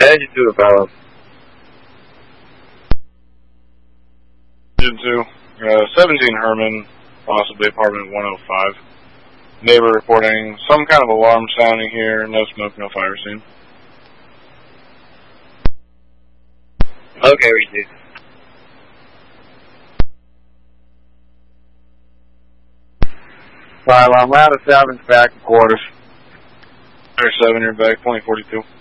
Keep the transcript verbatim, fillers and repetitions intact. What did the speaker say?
Engine two developed. Engine two. Uh, seventeen Herman, possibly apartment one oh five. Neighbor reporting some kind of alarm sounding here. No smoke, no fire scene. Okay, received. Five, I'm out of seven's back in quarters. Fire seven, you're back, point forty-two.